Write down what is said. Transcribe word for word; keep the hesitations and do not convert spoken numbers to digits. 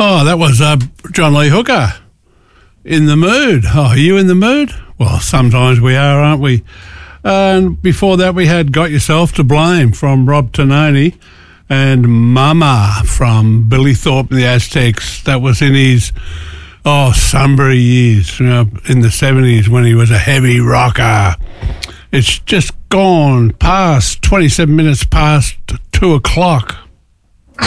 Oh, that was uh, John Lee Hooker. In the mood. Oh, are you in the mood? Well, sometimes we are, aren't we? And before that, we had Got Yourself to Blame from Rob Tononi and Mama from Billy Thorpe and the Aztecs. That was in his, oh, Sunbury years, you know, in the seventies when he was a heavy rocker. It's just gone past, twenty-seven minutes past two o'clock.